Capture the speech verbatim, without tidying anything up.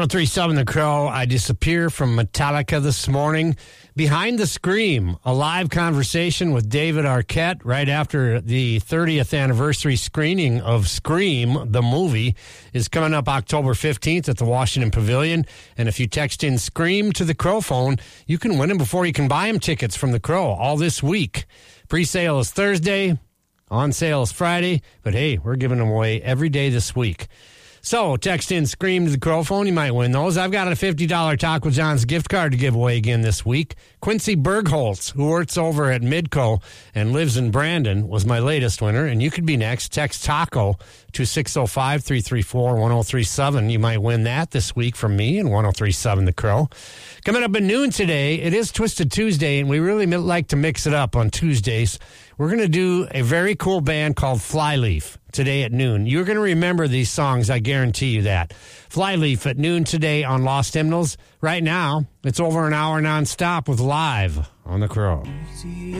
one oh three point seven The Crow. I disappear from Metallica this morning. Behind the Scream, a live conversation with David Arquette right after the thirtieth anniversary screening of Scream, the movie, is coming up October fifteenth at the Washington Pavilion. And if you text in Scream to the Crow phone, you can win them before you can buy them tickets from the Crow all this week. Pre-sale is Thursday. On sale is Friday. But hey, we're giving them away every day this week. So, text in Scream to the Crow phone. You might win those. I've got a fifty dollars Taco John's gift card to give away again this week. Quincy Bergholtz, who works over at Midco and lives in Brandon, was my latest winner. And you could be next. Text TACO to six oh five, three three four, one oh three seven. You might win that this week from me and one oh three point seven The Crow. Coming up at noon today, it is Twisted Tuesday, and we really like to mix it up on Tuesdays. We're going to do a very cool band called Flyleaf today at noon. You're going to remember these songs, I guarantee you that. Flyleaf at noon today on Lost Hymnals. Right now, it's over an hour nonstop with Live on The Crow. See